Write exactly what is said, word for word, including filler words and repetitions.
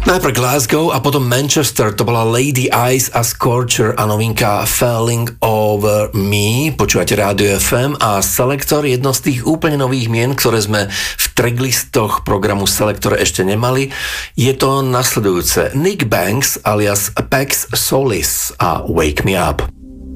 Najprv Glasgow a potom Manchester, to bola Lady Ice a Scorcher a novinka Falling Over Me. Počúvate Rádio ef em a Selektor, jedno z tých úplne nových mien, ktoré sme v tracklistoch programu Selektor ešte nemali. Je to nasledujúce Nick Banks alias Pax Solis a Wake Me Up.